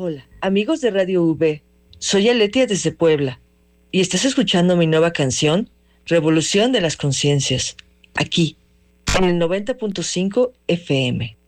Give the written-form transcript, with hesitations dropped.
Hola, amigos de Radio V. Soy Aletia desde Puebla y estás escuchando mi nueva canción, Revolución de las Conciencias, aquí, en el 90.5 FM.